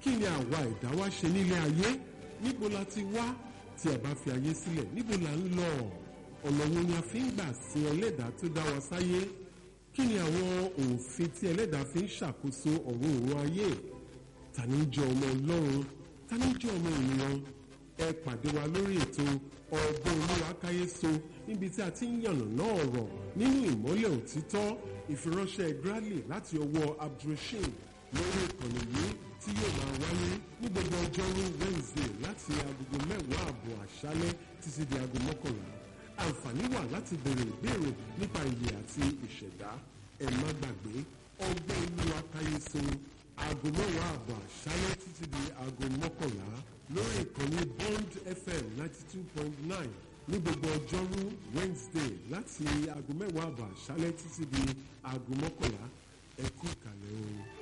kí ni àwa ẹ̀dá wa ṣe nílé ayé? Níbo la ti wá tí a bá fi ayé sílẹ̀? Níbo la ń lọ? Ọ̀nà wo ni a fi ń gbà sin ẹlẹ́dàá tó dá wa sáyé? Kí ni àwọn òfin tí ẹlẹ́dàá fi ń ṣàkóso ọ̀run òun ayé? Ta ni ń jẹ́ ọmọ Ọlọ́run? Ta ni ń jẹ́ ọmọ ènìyàn? Ẹ pàdé wa lórí ètò Ọgbọ́n Olúwa káyéso níbi tí a ti ń yànnàná ọ̀rọ̀ nínú ìmọ́lẹ̀ òtítọ́. Ìfiránṣẹ́ Bradley láti ọwọ́ Abdulrasheed lórí ìkànnì yìí tí yóò máa wáyé ní gbogbo ọjọ́rú Wednesday láti agogo 10:30 àṣálẹ́ títí di aago 11. Àǹfààní wà láti béèrè ìbéèrè nípa ìyè àti ìṣẹ̀dá. Ẹ má gbàgbé Ọgbọ́n Olúwa káyéso aago 10:30 àṣálẹ́ títí di aago 11 lórí ìkànnì Bond FM 92.9 ní gbogbo ọjọ́rú Wednesday láti aago 10:30 àṣálẹ́ títí di aago 11. Ẹ kú ìkàlẹ̀ o.